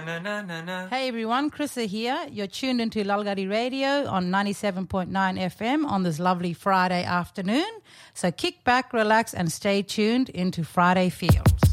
Hey everyone, Chrissa here. You're tuned into Lalgadi Radio on 97.9 FM on this lovely Friday afternoon. So kick back, relax and stay tuned into Friday Feels.